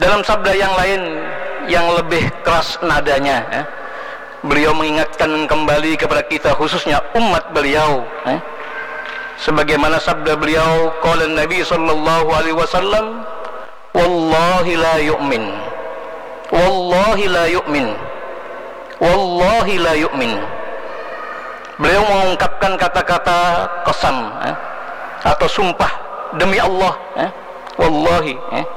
Dalam sabda yang lain yang lebih keras nadanya, beliau mengingatkan kembali kepada kita, khususnya umat beliau, sebagaimana sabda beliau, qala Nabi sallallahu alaihi wasallam, wallahi la yu'min, wallahi la yu'min, wallahi la yu'min. Beliau mengungkapkan kata-kata qasam, atau sumpah demi Allah, wallahi,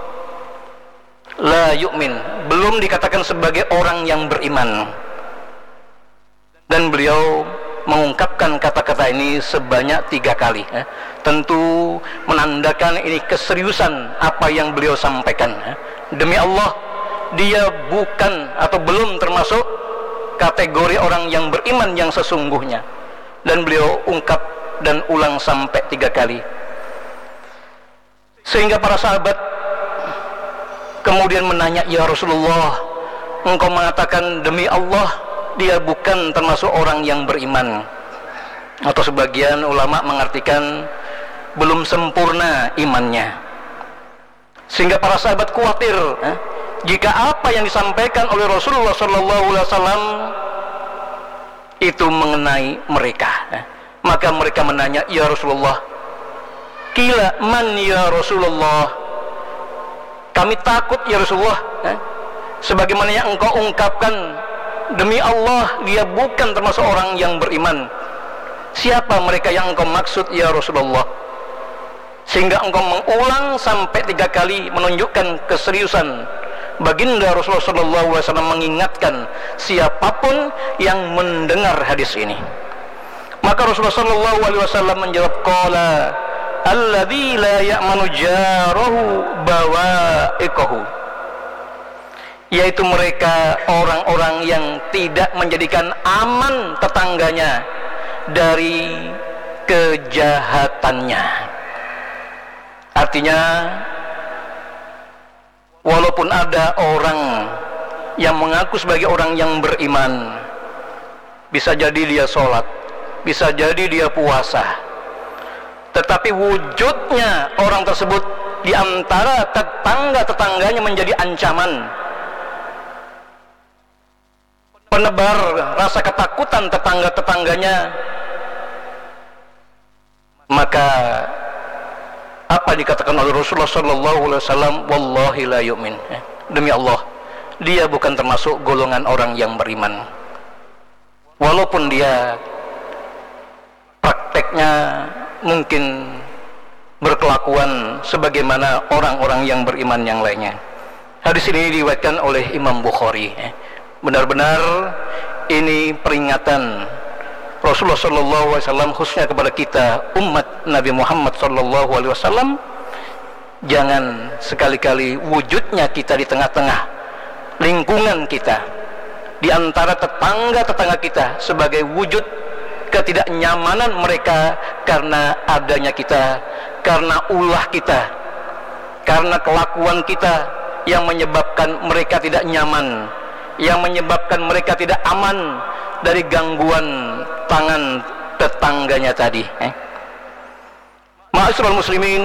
la yu'min, belum dikatakan sebagai orang yang beriman. Dan beliau mengungkapkan kata-kata ini sebanyak 3 kali, tentu menandakan ini keseriusan apa yang beliau sampaikan. Demi Allah, dia bukan atau belum termasuk kategori orang yang beriman yang sesungguhnya. Dan beliau ungkap dan ulang sampai 3 kali, sehingga para sahabat kemudian menanya, ya Rasulullah, engkau mengatakan demi Allah dia bukan termasuk orang yang beriman, atau sebagian ulama mengartikan belum sempurna imannya. Sehingga para sahabat khawatir jika apa yang disampaikan oleh Rasulullah SAW itu mengenai mereka. Maka mereka menanya, ya Rasulullah, qila man ya Rasulullah, kami takut ya Rasulullah, sebagaimana yang engkau ungkapkan, demi Allah dia bukan termasuk orang yang beriman. Siapa mereka yang engkau maksud ya Rasulullah? Sehingga engkau mengulang sampai 3 kali, menunjukkan keseriusan baginda Rasulullah SAW mengingatkan siapapun yang mendengar hadis ini. Maka Rasulullah SAW menjawab, qala alladzi la ya'manu jarahu bawa'iqahu, yaitu mereka orang-orang yang tidak menjadikan aman tetangganya dari kejahatannya. Artinya, walaupun ada orang yang mengaku sebagai orang yang beriman, bisa jadi dia sholat, bisa jadi dia puasa, tetapi wujudnya orang tersebut di antara tetangga-tetangganya menjadi ancaman, penebar rasa ketakutan tetangga-tetangganya, maka apa dikatakan oleh Rasulullah SAW, wallahi la yu'min, demi Allah dia bukan termasuk golongan orang yang beriman, walaupun dia prakteknya mungkin berkelakuan sebagaimana orang-orang yang beriman yang lainnya. Hadis ini diriwayatkan oleh Imam Bukhari. Benar-benar ini peringatan Rasulullah SAW khususnya kepada kita umat Nabi Muhammad SAW. Jangan sekali-kali wujudnya kita di tengah-tengah lingkungan kita, di antara tetangga-tetangga kita, sebagai wujud ketidaknyamanan mereka karena adanya kita, karena ulah kita, karena kelakuan kita yang menyebabkan mereka tidak nyaman, yang menyebabkan mereka tidak aman dari gangguan tangan tetangganya tadi. Ma'asyiral muslimin,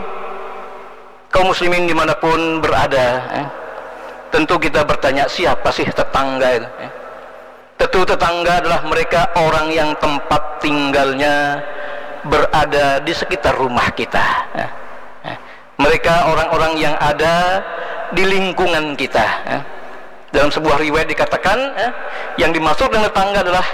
kaum muslimin dimanapun berada, tentu kita bertanya, siapa sih tetangga itu? Tentu tetangga adalah mereka orang yang tempat tinggalnya berada di sekitar rumah kita. Mereka orang-orang yang ada di lingkungan kita. Dalam sebuah riwayat dikatakan, yang dimaksud dengan tetangga adalah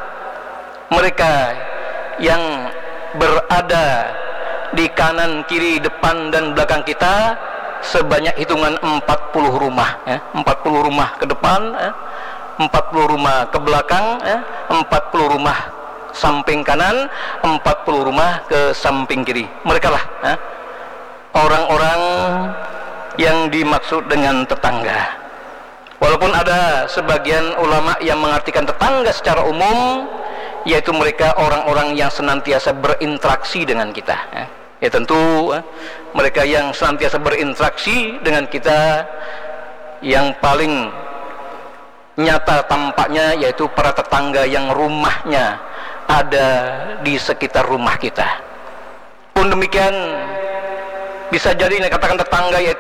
mereka yang berada di kanan, kiri, depan dan belakang kita sebanyak hitungan 40 rumah, 40 rumah ke depan, 40 rumah ke belakang, 40 rumah samping kanan, 40 rumah ke samping kiri. Mereka lah orang-orang yang dimaksud dengan tetangga. Walaupun ada sebagian ulama yang mengartikan tetangga secara umum, yaitu mereka orang-orang yang senantiasa berinteraksi dengan kita. Ya tentu mereka yang senantiasa berinteraksi dengan kita, yang paling nyata tampaknya yaitu para tetangga yang rumahnya ada di sekitar rumah kita. Pun demikian, bisa jadi dikatakan tetangga yaitu